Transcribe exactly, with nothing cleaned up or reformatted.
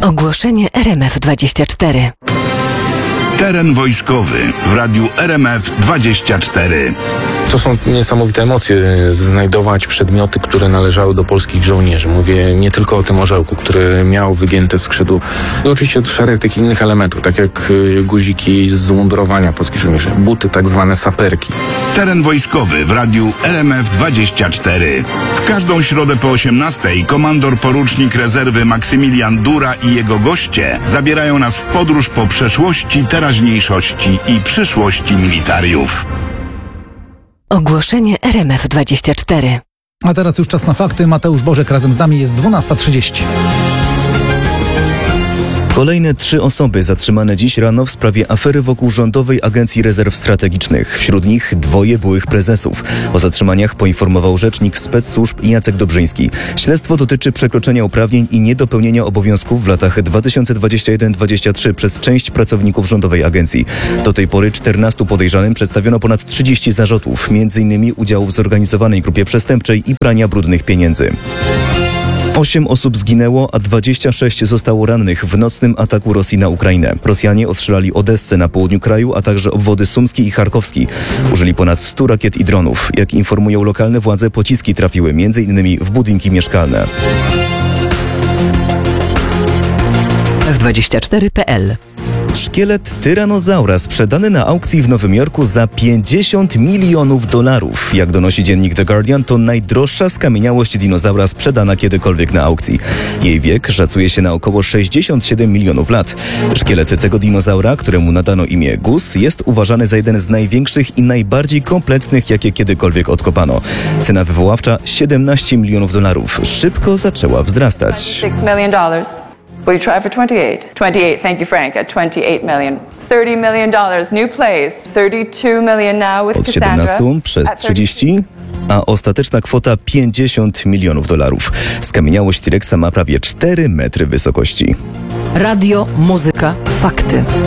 Ogłoszenie R M F dwadzieścia cztery. Teren wojskowy w radiu R M F dwadzieścia cztery. To są niesamowite emocje, znajdować przedmioty, które należały do polskich żołnierzy. Mówię nie tylko o tym orzełku, który miał wygięte skrzydło. I oczywiście szereg tych innych elementów, tak jak guziki z mundurowania polskich żołnierzy, buty, tak zwane saperki. Teren wojskowy w radiu R M F dwadzieścia cztery. W każdą środę po osiemnastej komandor porucznik rezerwy Maksymilian Dura i jego goście zabierają nas w podróż po przeszłości, teraźniejszości i przyszłości militariów. Ogłoszenie R M F dwadzieścia cztery. A teraz już czas na fakty. Mateusz Bożek razem z nami, jest dwunasta trzydzieści. Kolejne trzy osoby zatrzymane dziś rano w sprawie afery wokół Rządowej Agencji Rezerw Strategicznych. Wśród nich dwoje byłych prezesów. O zatrzymaniach poinformował rzecznik spec-służb Jacek Dobrzyński. Śledztwo dotyczy przekroczenia uprawnień i niedopełnienia obowiązków w latach dwa tysiące dwudziestym pierwszym do dwudziestego trzeciego przez część pracowników Rządowej Agencji. Do tej pory czternastu podejrzanym przedstawiono ponad trzydzieści zarzutów, między innymi udziału w zorganizowanej grupie przestępczej i prania brudnych pieniędzy. Osiem osób zginęło, a dwadzieścia sześć zostało rannych w nocnym ataku Rosji na Ukrainę. Rosjanie ostrzelali Odessę na południu kraju, a także obwody Sumski i Charkowski. Użyli ponad stu rakiet i dronów. Jak informują lokalne władze, pociski trafiły między innymi w budynki mieszkalne. F dwadzieścia cztery kropka p l. Szkielet tyranozaura sprzedany na aukcji w Nowym Jorku za pięćdziesiąt milionów dolarów. Jak donosi dziennik The Guardian, to najdroższa skamieniałość dinozaura sprzedana kiedykolwiek na aukcji. Jej wiek szacuje się na około sześćdziesiąt siedem milionów lat. Szkielet tego dinozaura, któremu nadano imię Gus, jest uważany za jeden z największych i najbardziej kompletnych, jakie kiedykolwiek odkopano. Cena wywoławcza siedemnaście milionów dolarów. Szybko zaczęła wzrastać. six million dollars. Will you try for twenty-eight? twenty-eight, thank you Frank, at twenty-eight million. thirty million dollars, new place. thirty-two million now with Od Cassandra. siedemnastu przez trzydzieści, a ostateczna kwota pięćdziesiąt milionów dolarów. Skamieniałość T-Rexa ma prawie cztery metry wysokości. Radio, muzyka, fakty.